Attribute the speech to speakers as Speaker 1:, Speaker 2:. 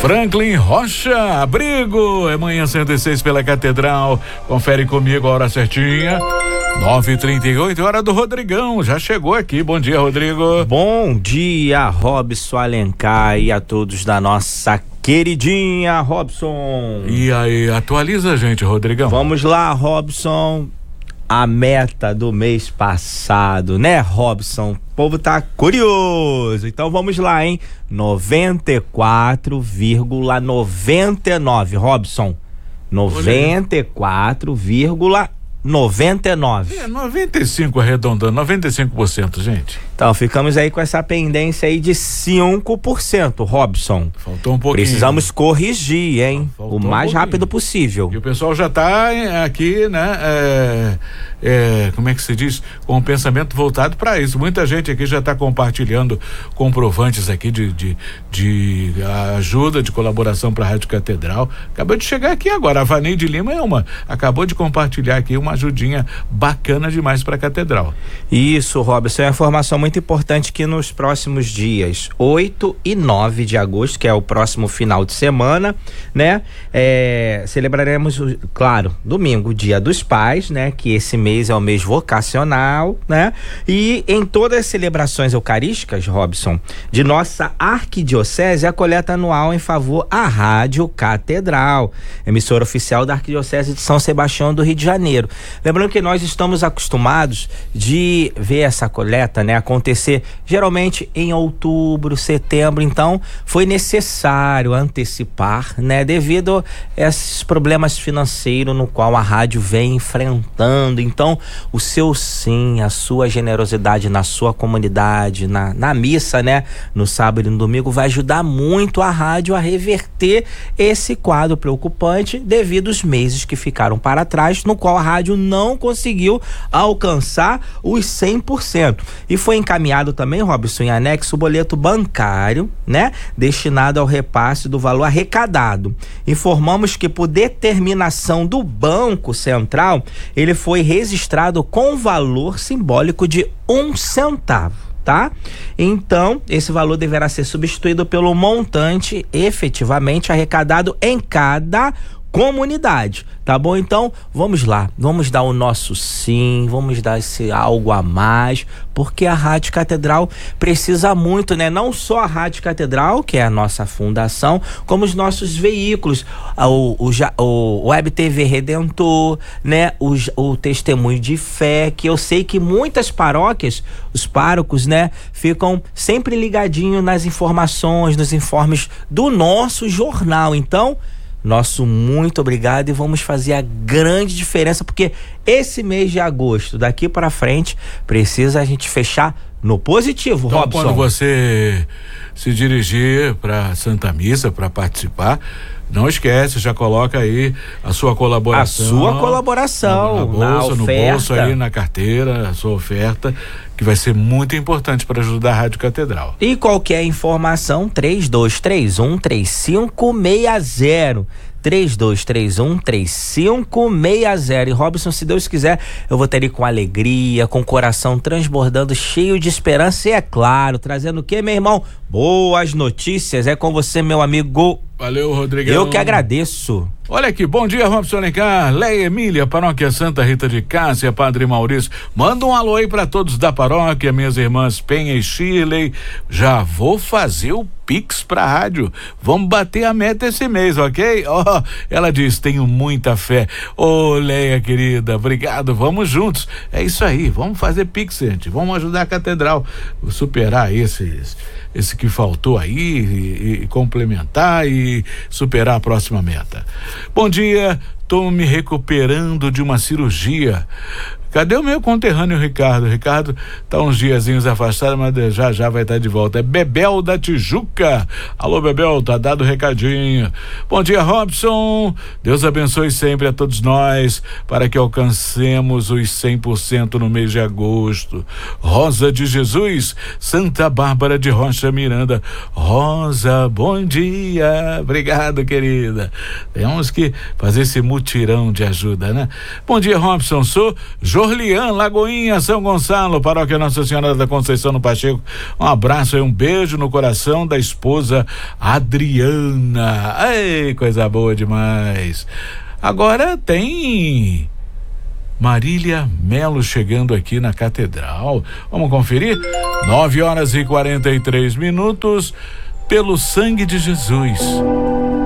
Speaker 1: Franklin Rocha, Abrigo, é manhã 106 pela Catedral. Confere comigo a hora certinha. 9h38, hora do Rodrigão. Já chegou aqui. Bom dia, Rodrigo.
Speaker 2: Bom dia, Robson Alencar e a todos da nossa queridinha Robson.
Speaker 1: E aí, atualiza a gente, Rodrigão.
Speaker 2: Vamos lá, Robson. A meta do mês passado, né, Robson? O povo tá curioso. Então vamos lá, hein? 94,99, Robson. 94,99.
Speaker 1: 95 arredondando, 95%, gente.
Speaker 2: Então ficamos aí com essa pendência aí de 5%, Robson.
Speaker 1: Faltou um pouquinho.
Speaker 2: Precisamos corrigir, hein?
Speaker 1: Faltou
Speaker 2: o mais rápido possível.
Speaker 1: E o pessoal já tá aqui, né? Como é que se diz? Com o pensamento voltado para isso. Muita gente aqui já tá compartilhando comprovantes aqui de ajuda, de colaboração para a Rádio Catedral. Acabou de chegar aqui agora. A Vaneide Lima acabou de compartilhar aqui uma ajudinha bacana demais para a Catedral.
Speaker 2: Isso, Robson, é uma informação muito importante que nos próximos dias 8 e 9 de agosto, que é o próximo final de semana, né? Celebraremos, claro, domingo, Dia dos Pais, né? Que esse mês é o mês vocacional, né? E em todas as celebrações eucarísticas, Robson, de nossa arquidiocese, a coleta anual em favor à Rádio Catedral, emissora oficial da Arquidiocese de São Sebastião do Rio de Janeiro. Lembrando que nós estamos acostumados de ver essa coleta, né, acontecer geralmente em outubro, setembro, então foi necessário antecipar, né, devido a esses problemas financeiros no qual a rádio vem enfrentando. Então, o seu sim, a sua generosidade na sua comunidade, na missa, né, no sábado e no domingo, vai ajudar muito a rádio a reverter esse quadro preocupante devido aos meses que ficaram para trás, no qual a rádio não conseguiu alcançar os 100%. E foi encaminhado também, Robson, em anexo o boleto bancário, né, destinado ao repasse do valor arrecadado. Informamos que por determinação do Banco Central, ele foi registrado com valor simbólico de 1 centavo. Tá? Então, esse valor deverá ser substituído pelo montante efetivamente arrecadado em cada comunidade, tá bom? Então, vamos lá, vamos dar o nosso sim, vamos dar esse algo a mais, porque a Rádio Catedral precisa muito, né? Não só a Rádio Catedral, que é a nossa fundação, como os nossos veículos, o Web TV Redentor, né? O Testemunho de Fé, que eu sei que muitas paróquias, os párocos, né? Ficam sempre ligadinhos nas informações, nos informes do nosso jornal. Então, nosso muito obrigado e vamos fazer a grande diferença, porque esse mês de agosto, daqui para frente, precisa a gente fechar no positivo,
Speaker 1: então,
Speaker 2: Robson.
Speaker 1: Quando você se dirigir para Santa Missa para participar, não esquece, já coloca aí a sua colaboração.
Speaker 2: A sua colaboração
Speaker 1: na bolsa, no bolso aí, na carteira, a sua oferta, que vai ser muito importante para ajudar a Rádio Catedral.
Speaker 2: E qualquer informação, 3231-3560. 3231-3560. E Robson, se Deus quiser, eu vou ter ele com alegria, com o coração transbordando, cheio de esperança e, é claro, trazendo o quê, meu irmão? Boas notícias. É com você, meu amigo.
Speaker 1: Valeu, Rodrigão.
Speaker 2: Eu que agradeço.
Speaker 1: Olha aqui, bom dia, Robson Alencar, Leia Emília, Paróquia Santa Rita de Cássia, Padre Maurício. Manda um alô aí pra todos da paróquia, minhas irmãs Penha e Shirley. Já vou fazer o Pix pra rádio. Vamos bater a meta esse mês, ok? Ela diz, tenho muita fé. Leia, querida, obrigado, vamos juntos. É isso aí, vamos fazer Pix, gente. Vamos ajudar a Catedral a superar esse que faltou aí e complementar e superar a próxima meta. Bom dia, tô me recuperando de uma cirurgia. Cadê o meu conterrâneo Ricardo? Ricardo tá uns diazinhos afastado, mas já vai estar de volta. É Bebel da Tijuca. Alô, Bebel, tá dado o recadinho. Bom dia, Robson. Deus abençoe sempre a todos nós para que alcancemos os 100% no mês de agosto. Rosa de Jesus, Santa Bárbara de Rocha Miranda. Rosa, bom dia. Obrigado, querida. Temos que fazer esse mutirão de ajuda, né? Bom dia, Robson. Sou Jorlian, Lagoinha, São Gonçalo, paróquia Nossa Senhora da Conceição no Pacheco. Um abraço e um beijo no coração da esposa Adriana. Ei, coisa boa demais. Agora tem Marília Melo chegando aqui na Catedral. Vamos conferir? 9h43. Pelo sangue de Jesus,